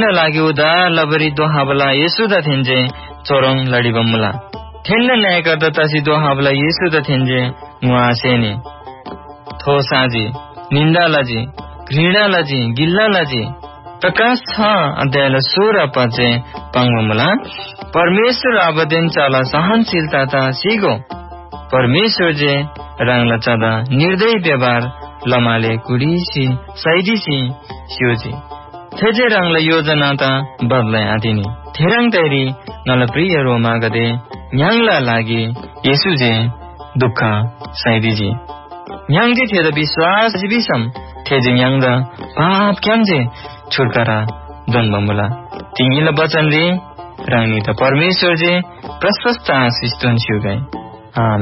lagi uda labari do habla Yesu da thenje chorong ladi bamula thenna न्याय गर्दा तसी दो habla Yesu da thenje मुआसेनी थोसाजी निन्दालाजी घृणालाजी गिल्लालाजी प्रकाश 6 अध्याय 16 पचे पंगमला परमेश्वर आबदेन चाला सहनशीलता ता सिगो परमेश्वर जे रंगला चादा निर्दयी व्यवहार लमाले कुडीसी सैदीसी सियोजी थेजे रंगला योजना ता बदलाय आदिनी थेरंग तेरी नल प्रिय रोमा गदे न्यांगला लागी येसु जे दुख सैदीजी न्यांगजी थेद विश्वास जिबिसम थेजे न्यांगदा पाप क्यांजे छुटकारा जन्ममुला तिंगिला वचनले रंगनी त परमेश्वर जे प्रशस्त आशिष तुन छिउ गए।